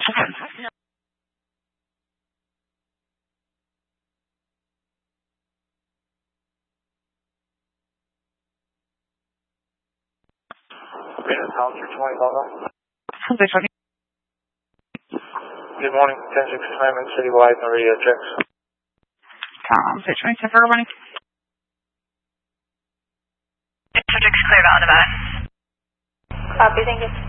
Good morning, 1069 Citywide Maria checks. Tom, pitch me, 10 for running. Subject's cleared on about it. Copy, thank you.